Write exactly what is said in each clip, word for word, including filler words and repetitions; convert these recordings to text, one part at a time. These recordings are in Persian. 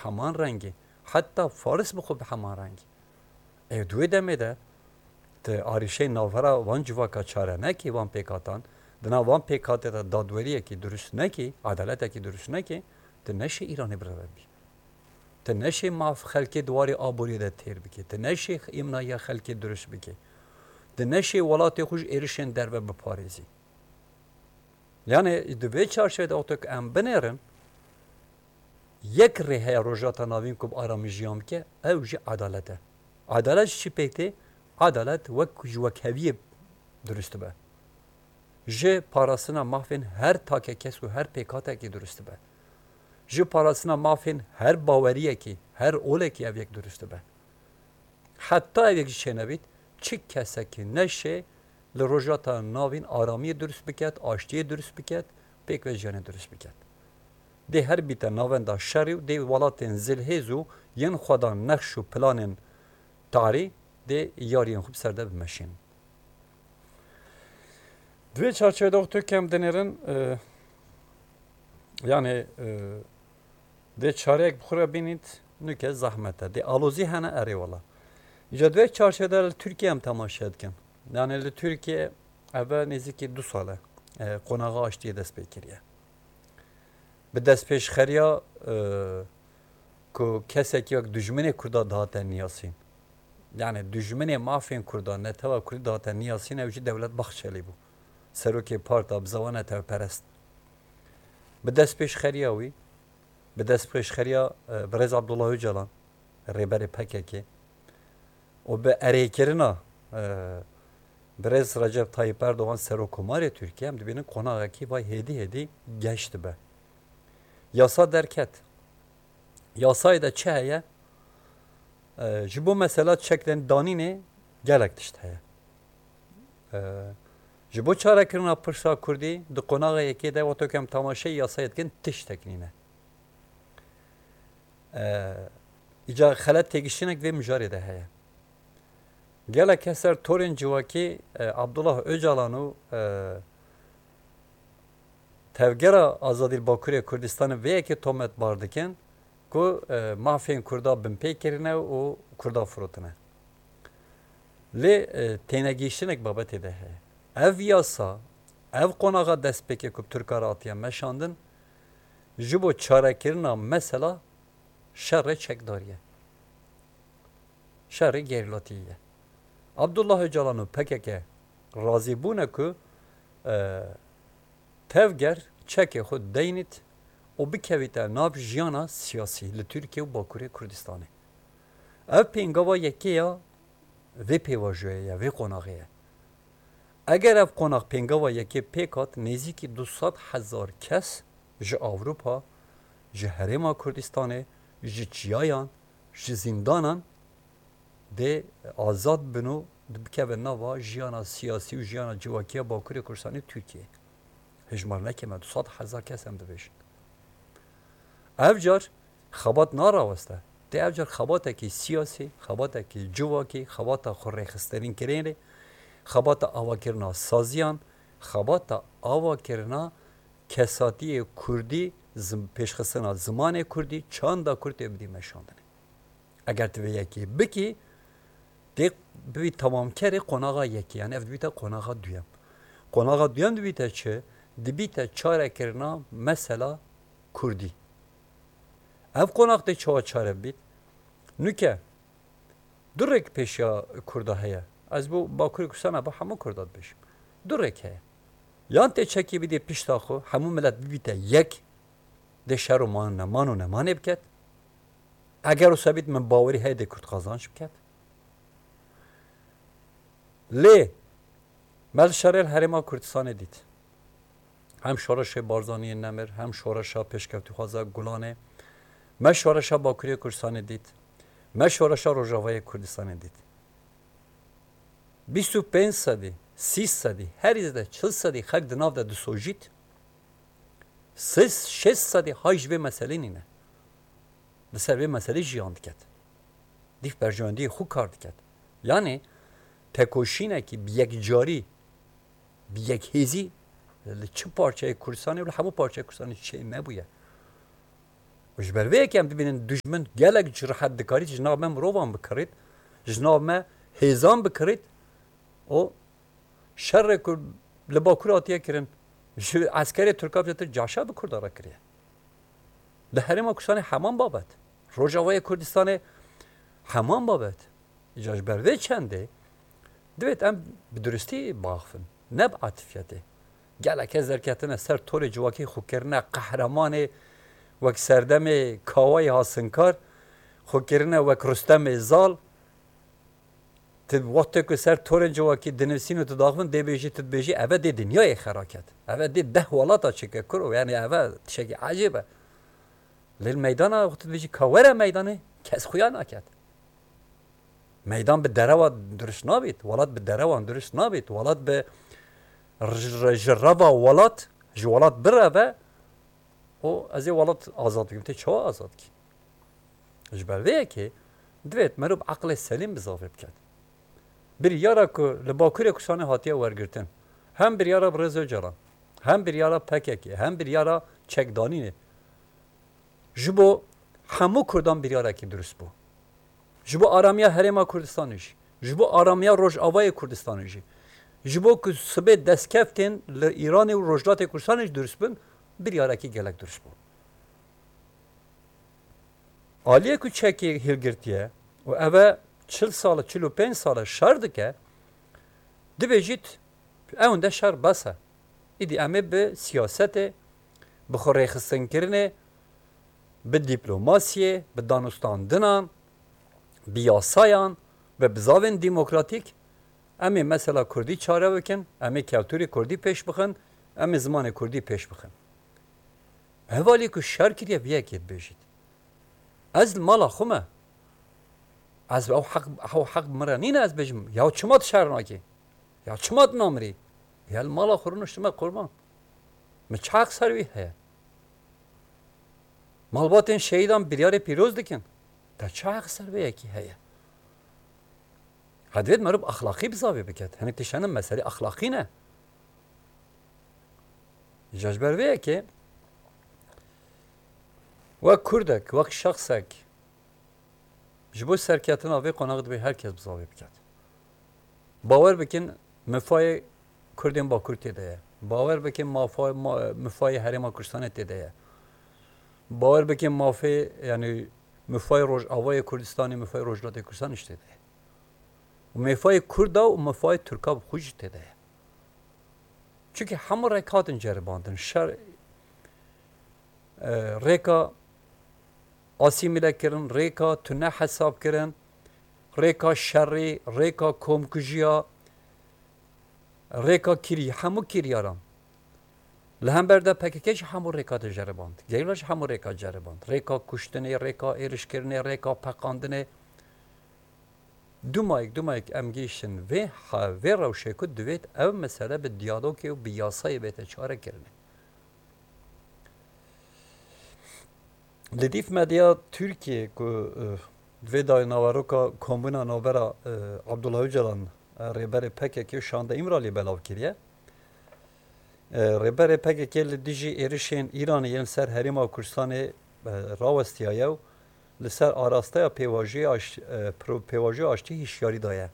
همان رنگی حتی فارس بخو به همان رنگی ای دوی دمه ده ته آریشه ناورا وان جواکا چاره نکی وان پیکاتان دنا وان پیکات ده دادوریه کی درست نکی عدالت کی درست نکی ته نشه ایرانی برای بی ته نشه ماف خلکی دواری آبوری ده تیر بکی ته نشه امنایی خلکی درست بکی ته نشه ولات خوش ایرشن در و بپاریزی یعنی دوی چارچه ده اوتو که ام بنرن یک ریه روجاتا ناوین کب آرامی جیام که او جی عدالته عدالت چی پیکته؟ عدالت وک جوکهوی درست به جه پاراسنا مافین هر تاکه کس و هر پیکاته کی درست به جه پاراسنا مافین هر باوریه کی هر اوله کی او یک درست به حتی او یک چه نبید چی کسه که نشه لروجاتا ناوین آرامی درست بکد آشتی درست بکد پیک و جانه درست بکد ده هر بیت ناوندا شری ده ولاتن زلهزو ین خدا نقش و پلان تاری ده یارین خوب سرده بمشین دوی چارچه دکتر کم دنیرن یعنی ده چاره یک بخوره بینید نکه زحمته ده آلوزی هنه اری والا اینجا دوی چارچه در ترکیه هم تماشید کن یعنی ترکیه اول نزدیکی دو ساله قناغ آشتی دست بکریه به دست پیش خریا که کسی که یک دشمن کرده دهاته نیاسین یعنی دشمن مافین کرده نتوا کرده دهاته نیاسین اوجی دولت بخشلی بود سروکی پارتا بزوانه تو پرست به دست پیش خریا وی به دست پیش خریا برز عبدالله اوجالان ریبر پکه که و به اری کرنا برز رجب طایب اردوغان سروکمار ترکیه هم دبینن قناغه کی بای هدی هدی گشت به yasa derket. Yasayı da çeye ji bu mesela çeklen danine gelek tişt heye. Ji bu çarekirina pirsa Kurdî di qonağa yekê de otokem tamaşayê yasayê dikin tişt teknîne. İca xelet têgişinek vê mijarê de heye. Gelek keser torên civakî Abdullah Öcalan û tevgera Azadî Bakurê Kurdistanê vê yekê tomet bar dikin ku mafên Kurda bin pê kirine û Kurda firotine. Lê tênegîşinek babetê de heye. Ev yasa, ev qonağa dest pêkê ku Türkara hatiye meşandin ji bo çarekirina mesela şerre çekdariye. Şerre gerilatîye. Abdullah Öcalan û P K K razî bûne ku tevger çekê xwe deynît û bikevîte nav jiyana siyasî li Tirkiye û Bakurê Kurdistanê. Ev pêngava yekê ya vê pêvajoyê ye, vê qonağê ye. Eger ev qonaq pêngava yekê pêk hat nêzîkî du sed hezar kes ji Avrupa, ji Herêma Kurdistanê, ji Çiyayan, ji zindanan dê azad bin û bikeve nava jiyana siyasî û jiyana civakiya Bakurê Kurdistanê Tirkiye. Hejmar nekeme du sed hezar kes em dibêjin. Ev car xebat naraweste. Dê ev car xebatekî siyasî, xebatekî civakî, xebata xwe rêxistinên kirênê, xebata avakirina saziyan, xebata avakirina kesatiyê Kurdî, pêşxistina zimanê Kurdî, çanda Kurd tê bidî meşandinê. Eger tu vê yekê bikî, dê bibî tamamkerê qonağa yekî, yani ev dibîte qonağa duyem. Qonağa duyem dibîte çi? Dibîte çarekirina mesela Kurdî. Ev qonaq dê çawa çare bît? Nûke, du rêk pêşiya Kurda heye. Ez bu Bakurê Kurdistanê bi hemû Kurda dibêjim. Du rêk heye. Yan tê çekî bidê pişta xwe, hemû millet bibîte yek, dê şer û man neman û nemanê biket. Eger wisa bît min bawerî heye dê Kurd qazanç biket. Lê, mel şerêl Herêma Kurdistanê dît. Hem şoreşê Barzaniyê Nemir, hem şoreşa pêşkevtîxwaza Gulanê, me şoreşa Bakurê Kurdistanê dît, me şoreşa Rojavayê Kurdistanê dît. bîst û pênc sedî, sî sedî, herî de çil sedî xelk di nav de disojît, sês şêst sedî hay ji vê meselê nîne. Li ser vê meselê jiyan diket. Dîv berjewendiyê xwe kar diket. Yani tekoşînekî bi yekcarî, bi yekhêzî li çi parçeyê Kurdistanê û li hemû parçeyê Kurdistanê çê nebûye. وش بروی که هم ببینن دشمن گلک جرحت دکاری جناب من روان بکرید جناب من هیزان بکرید او شر کرد لباکور آتیه کرن عسکری ترکا بجتر جاشا بکرد آرا کریه لحرم کردستان همان بابت روجاوای کردستان همان بابت ایجاج بروی چنده دوید ام بدرستی باخفن نب عاطفیته گلک از درکتن سر طور جواکی خوب کرنه قهرمان وک سردم کاوای حاسنکار خوب کرنه وک رستم زال تد وقتی که سر طور جواکی دنوسین و تداخون دی بیجی تد بیجی اوه دی دنیای خراکت اوه دی ده ولاتا چکه کرو یعنی اوه شکی عجیبه لیل میدان وقتی بیجی کاوره میدانه کس خویا نکد میدان به دروان درست نبید ولات به دروان درست نبید ولات به جربا ولات جوالات بره و او از این ولات آزاد بگیم تی چه آزاد کی جبرویه که دوید مروب عقل سلیم بزافه بکد bir yara ku li Bakurê Kurdistanê hatiye wergirtin. Hem bir yara Rêza Calan, hem bir yara P K K, hem bir yara Çekdanînê. Ji bo hemû Kurdan bir yarekî durist bû. Ji bo aramiya Herêma Kurdistanê jî, ji bo aramiya Rojavayê Kurdistanê jî, ji bo ku sibê destkeftên li Îranê û Rojhilatê Kurdistanê jî durist bin, bir yarekî gelek durist bû. Aliyê ku çekê hilgirtiye û ev çil sala, çil û pênc sala şer dike, dibêjît ew de şer bes e. Îdî em ê bi siyasetê, bi xwe rêxistinkirinê, bi dîplomasiyê, bi danûstandinan, bi yasayan ve bi zavên dîmokratîk em ê mesela Kurdî çare bikin, em ê kevtûrê Kurdî pêş bixin, em ê zimanê Kurdî pêş bixin. Hevalî ku şer kiriye vê yekê dibêjît. Ez li mala xwe me از او حق او حق مرا نین از بجم یا چمات شهر ناکی یا چمات نامری یا المالا خورنش ما قربان مچاق سروی ہے مالباتن شهیدان بریار پیروز دکن تا چاق سروی کی ہے حدوید مرب اخلاقی بزاوی بکد هنی تشانم مسئله اخلاقی نه جاجبر وی که وک کردک وک شخصک جبو سرکتن آوی قناغ دوی herkes بزاوی بکد. باور بکن مفای کردین با کرد تیده باور بکن مافای مفای هرما کردستان تیده باور بکن مافای یعنی مفای روج آوای کردستانی مفای روجلات کردستان تیده و مفای کرد و مفای ترکا خوش تیده چونکه همه رکاتن جرباندن شر رکا آسیمیله کردن، ریکا تنه حساب کردن، ریکا شری، ریکا کمکجیا، ریکا کری، همو کریارم. لهم برده پکیکش همو ریکا تجرباند. گیلاش همو ریکا جرباند. ریکا کشتنه، ریکا ایرش کردنه، ریکا پکاندنه. دو مایک دو مایک امگیشن و و روشه کد دوید او مسئله به دیالوگی و بیاسای بیت چاره کردن. لدیف مدیا ترکیه که ودای نواروکا کمبونا نوبرا عبدالله öcalan رهبر P K K şu anda İmralı'ya belav kiriye. رهبر P K K li dijî êrişên İranê yên ser Herêma Kurdistanê rawestiyaye li ser arastaya pêvajoya pêvajoya aştî hişyarî daye.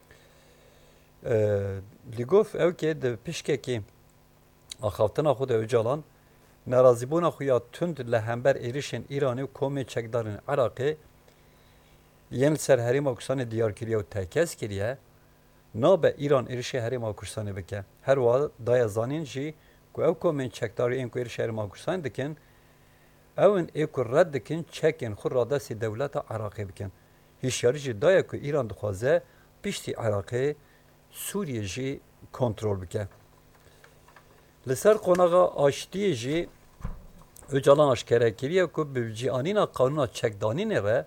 Li gov ew ke di pişkekê axaftina xwe de Öcalan narazîbûna xwe ya tund li hember êrişên Îranê û komên çekdarên Iraqê yên ser Herêma Kurdistanê diyar kiriye û tekez kiriye nabe İran êrişê Herêma Kurdistanê bike. Her wa daya zanîn jî ku ew komên çekdarî yên ku êrişê Herêma Kurdistanê dikin ew ê ku red dikin çekên xwe radestê dewleta Iraqê bikin. Hişyarî jî daya ku İran dixwaze piştî Iraqê Sûriye jî kontrol bike. Li ser qonağa aştiyê jî Öcalan aşkere kiriye ku bi cîanîna qanûna çekdanînê re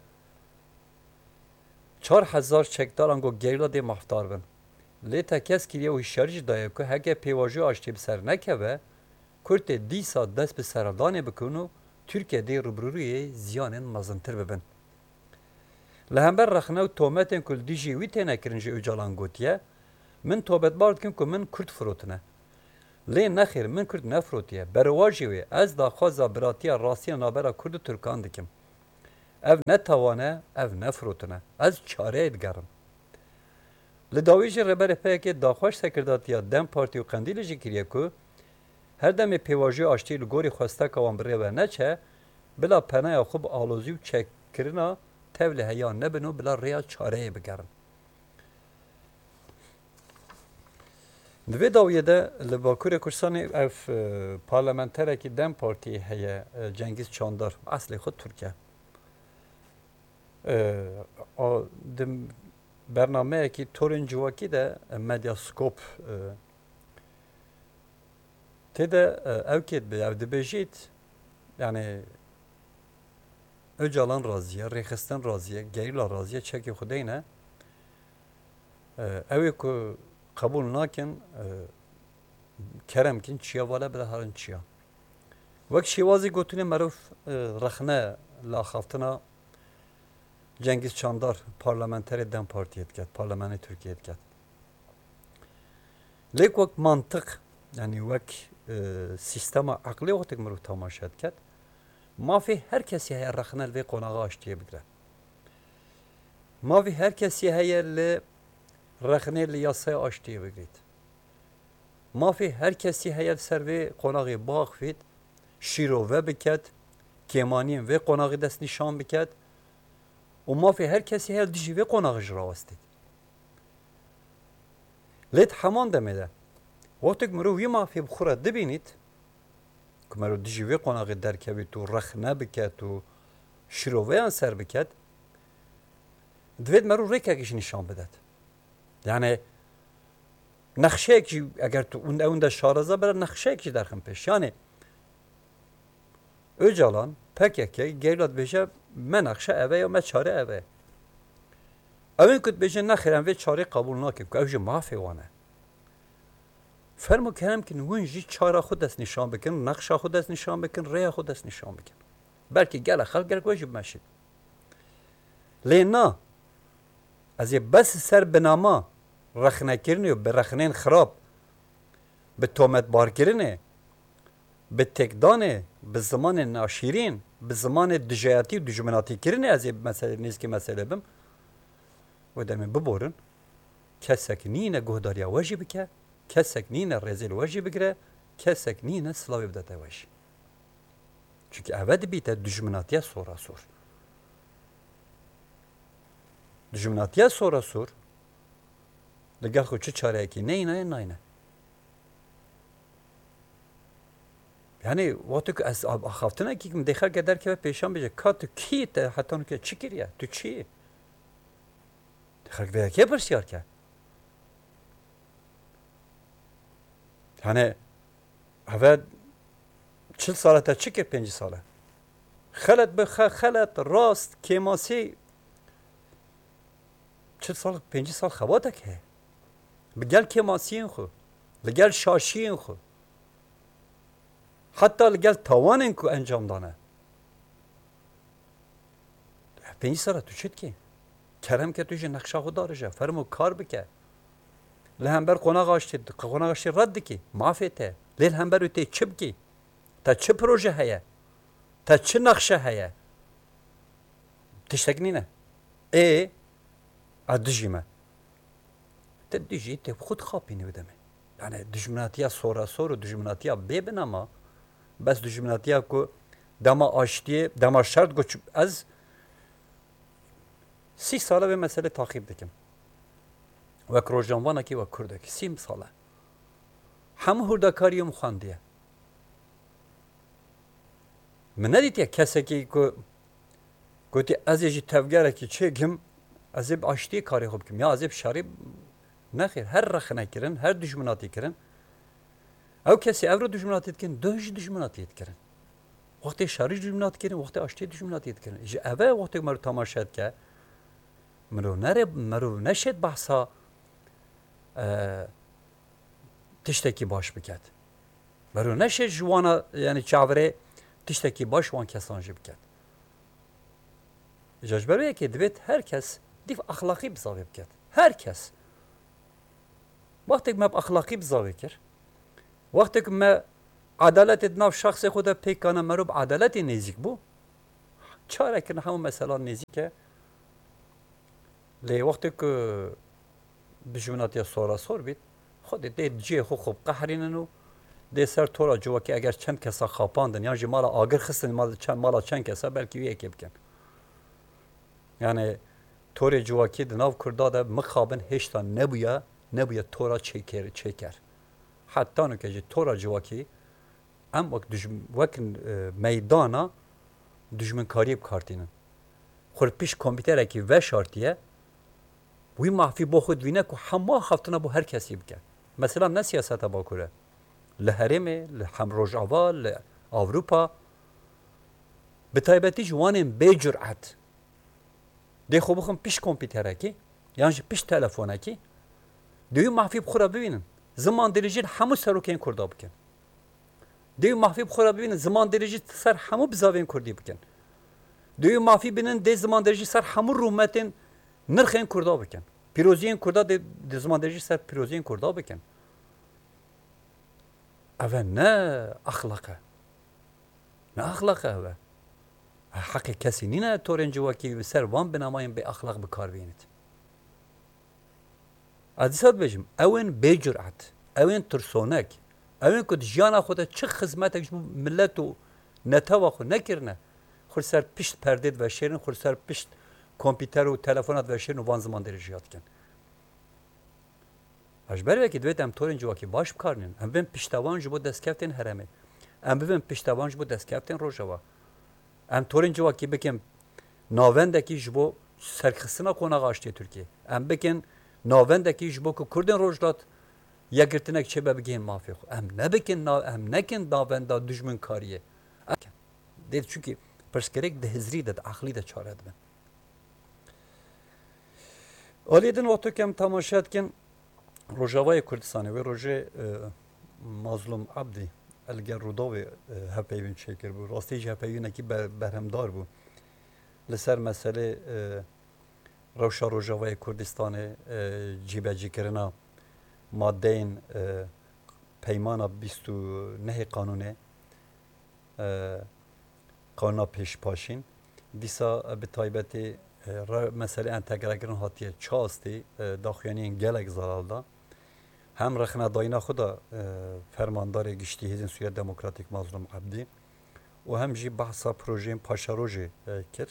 çar hezar çekdaran got geyladê mafdar bin. Lê tekez kiriye û hişyarî jî daye ku heke pêvajoya aştî bi ser nekeve Kurtê dîsa dest bi serdanê bikin û Tirkiyeyê rûbirûyê ziyanên mezintir bibin. Li hember rexne û tometên ku li dijî wî têne kirin jî Öcalan gotiye min tobetbar dikin ku min Kurd firotine. لی نخیر من کرد نفروتیه برواجی وی از دا خوازا براتیا راستیا نابرا کرد و ترکان دکم اف نتوانه اف نفروتنه از چاره ادگرم لداویج ربر پیک داخوش سکرداتیا دم پارتی و قندیل جی کریه کو هر دم پیواژی آشتی لگوری خواسته کوان بره و نچه بلا پناه خوب آلوزی و چک کرنا تول هیان نبنو بلا ریا چاره بگرن دوی داویه ده لباکور کورسانی اف پارلمانتره که دم پارتی هیه جنگیز چاندار اصلی خود ترکیه دم برنامه که تورن جواکی ده مدیاسکوپ تده اوکید به او دبیجید yani Öcalan razıya, Rexistan razıya, Gerila razıya çeki xudeyne evi ku kabul nakin keremkin çiya vala bile harin çiya vek şivazi gotune maruf rexne la xaftına Cengiz Çandar parlamenteri dem partiye etket, parlamenti Türkiye etket lek vek mantık yani vek sistema akli vaktik maruf tamaşa etket ما في هر کسی هی رخنه لی قناغ آشتیه بگره ما في هر کسی هی لی رخنه لی یاسای آشتیه بگرید ما في هر کسی هی سروی قناغی باغ فید شیرو و بکد کیمانیم و قناغی دست نشان بکد و ما في هر کسی هی دیجی و قناغ جراوستید لید همان دمیده وقتی مروی ما في بخوره دبینید که مرو دیجیوی قناقی درکوی تو رخ نبکد و شروعیان سر بکد دوید مرو ریکاکش نشان بدد یعنی نقشه اکی اگر تو اون اون ده شارزه برای نقشه اکی درخم پیش یعنی Öcalan pek eki gevlat beje me naqşe eve ya me çare eve evin kut beje naxiren ve çare kabul nakim ki evji mafi wane فرمو کنم که نونجی چارا خود دست نشان بکن نقشا خود دست نشان بکن ریا خود دست نشان بکن بلکه گل خلق گرگ واجب مشید لینا از یه بس سر بناما رخنه کرنی و به رخنین خراب به تومت بار کرنه به تکدانه به زمان ناشیرین به زمان دجایتی و دجمناتی کرنه از یه مسئله نیست که مسئله بم و دمی ببورن کسک نینه گهداریا واجب که kesek nine rezil vajı bigre, kesek nine slavı bidete vajı. Çünkü evde bite düşmanatiye sonra sor. Düşmanatiye sonra sor. Degah koçu çare ki ne ne ne ne. Yani vakti az haftına ki kim dekha kadar ki peşan bece kat ki te hatta ki çikiriye tu çi. Dekha kadar ki persiyar ki. hani هفت چل ساله تا چی کرد پنج ساله خلط به خلط راست کماسی چل سال پنج سال خواته که بگل کماسیین خو لگل شاشیین خو حتی لگل توانین کو انجام دانه پنج ساله تو چید که کرم که توی نقشه خود داره جا فرمو کار بکه لهم بر قناق آشتی قناق آشتی رد کی معافیته لیل هم بر اوتی چب کی تا چه پروژه هیا تا چه نقشه هیا تشتک نینه ای ادجیمه تدجی ته خود خاپی نودمه یعنی دجمناتیا سورا سور و دجمناتیا ببینما بس دجمناتیا کو دما آشتی دما شرط گوچ از سی ساله به مسئله تعقیب دکم و کروجانوانا کی و کرده کی سیم ساله همه هردکاریم خواندیه من ندیدی کسی که گویی از یه تفگره که چه گم از یه آشتی کاری خوب کم یا از یه شریب نخیر هر رخ نکرن هر دشمناتی کرن او کسی او رو دشمناتی کن دوش دشمناتی کرن وقتی شری دشمناتی کرن وقتی آشتی دشمناتی کرن اجا اوه وقتی مرو تماشاد که مرو نره مرو نشد بحثا تشتکی باش بکد مرو نشد جوانا یعنی چاوره تشتکی باش وان کسانجی بکد اجاج برویه که دوید هر کس دیف اخلاقی بزاوی بکد هر کس وقتی که مب اخلاقی بزاوی کرد وقتی که ما عدالت ناف شخص خود پیکانه مروب عدالت نزیک بو چاره کنه همون مثلا نزیکه لی وقتی که دشمناتی سورا سور بید خود دی جی خو خوب قهرینن و دی سر تورا جوا که اگر چند کسا خاپاندن یا جی مالا آگر خستن مال چند مالا چند کسا بلکی وی اکی بکن یعنی توری جوا که دناو کرده ده مخابن هشتا نبویا نبویا تورا چکر چکر حتی نو که جی تورا جوا که ام وقت دشم وقت میدانا دشمن کاری بکارتینن خود پیش کامپیوتر اکی و شارتیه وی معفی با خود وینه که همه هفتنه با هر کسی بکن مثلا نه سیاست با کره لحرمه لحم روجاوا لأوروپا بتایبتی جوانم به جرأت دی خو بخم پیش کامپیوتر اکی یعنی پیش تلفن اکی دیو معفی بخورا ببینن زمان دریجی همه سروکین کرده بکن دیو معفی بخورا ببینن زمان دریجی سر همه بزاوین کردی بکن دیو معفی ببینن دی زمان دریجی سر همه رومتین نرخین کرده بکن پیروزین کرده دی زمان دریجی سر پیروزین کرده بکن اوه نه اخلاقه نه اخلاقه اوه حق کسی نینه تورین جوا که سر وان بناماین به اخلاق بکار بینید عدیسات بجم اوین به جرأت اوین ترسونک اوین که جیانا خود چه خدمتک ملت و نتاوا خود نکرنه خود سر پشت پردید و شیرین خود سر پشت کامپیوتر و تلفنات و شیرین و وان زمان دریجیات کن اجبر وکی دوید ام تورین جوا که باش بکارنین ام بین پشتوان جبو دستکفتین هرمه ام بین پشتوان جبو دستکفتین روژوا ام تورین جوا که بکن ناوندکی جبو سرخصنا قوناغ آشتی ترکیه ام بکن ناوندکی جبو که کردن روژلات یا گرتنک چه بگین مافی خو ام نبکن نا ام نکن ناوندا دشمن کاریه دید چونکی پرسکرک ده هزری ده عقلی ده چاره ده اولیدن وقتو کم تماشات کن روجاوای کردستانی و روژه مظلوم عبدی الگر روداوی هپیوین شکر بود راستی جه هپیوینه که برهمدار بود لسر مسئله روشا روجاوای کردستان جیبه جی کرنا ماده این پیمانا بیست و نه قانونه قانونا پیش پاشین دیسا به تایبتی مسئله انتگرگرن هاتیه چاستی داخیانی این گلک زلال دا هم رخنا داینا خدا فرماندار گشتی هزین سویت دموکراتیک مظلوم عبدی و هم جی بحثا پروژه پاشا روژه کرد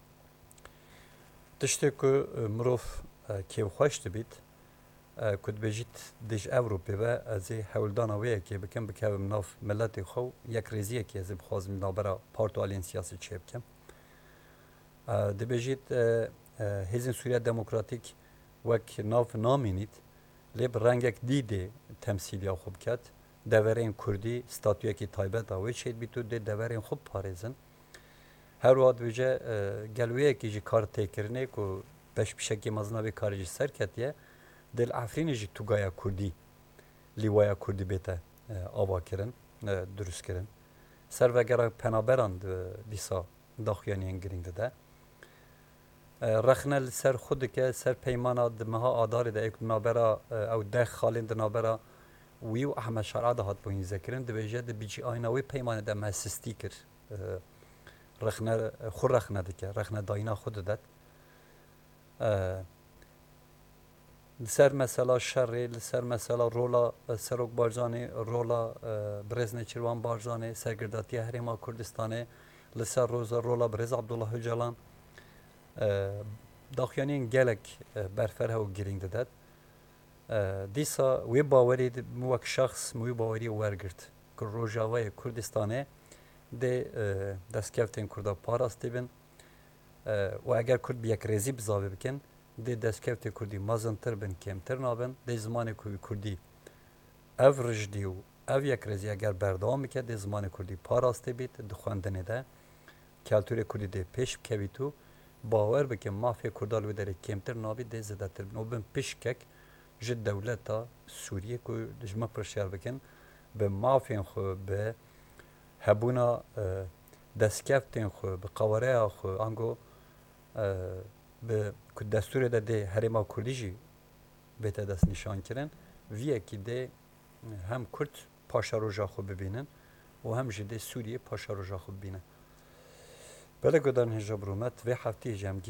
تشتی که مروف که خوشت بید کد بجید دیج اوروپی و از حولدان ویه که بکن بکم ناف ملت خو یک ریزیه که از بخوازم نابرا پارتو آلین سیاسی چه بکم دبیجید هزین سوریه دموکراتیک وک ناف نامینید لب رنگک دیده تمثیلیا خوب کرد دورین کردی ستاتویه که تایبت داوی شید بیتو ده دورین خوب پارزن هر وقت ویجه گلویه که جی کار تکرنه که بش بشکی مزنابی کارجی سر کتیه دل افرینی جی توگایا کردی لیوایا کردی بیته آوا کرن درست کرن سر وگره پنابران دیسا داخیانی انگرینگ ده رخنل سر خود که سر پیمانا دمها آدار ده یک نابرا او ده خالین ده نابرا ویو احمد شرعه ده هات بوین ذکرن ده بیجه ده بیجی آینا وی پیمان ده محسستی کر رخنل خور رخنه ده که رخنه داینا خود داد سر مثلا شری سر مثلا رولا سروک بارزانه رولا برزن چروان بارزانه سرگرداتی هریما کردستانه لسر روزا رولا برز عبدالله هجلان داخیانین گلک برفره و گرینگ داد دیسا وی باوری موک شخص موی باوری ورگرد که روجاوای کردستانه ده دستکفتین کرده پاراستی بین و اگر کرد بیک ریزی بزاوی بکن ده دستکفت کردی مازنتر بین کمتر نابن ده زمان کردی او رجدی و او یک ریزی اگر بردام میکرد ده زمان کردی پاراستی بیت ده خواندنه ده کلتور کردی ده پیش بکویتو باور بکن مافیا کردال و داره کمتر نابی ده زده تر بین و بین پیشکک جد دولتا سوریه که جمع پرشیار بکن به مافیا خو به هبونا دستکفتین خو به قواره خو انگو به که دستور ده ده هرما کردیجی بهت دست نشان کردن ویه که ده هم کرد پاشاروژا خو ببینن و هم جده سوریه پاشاروژا خو ببینن بله گدان هجاب رومت و هفته جمع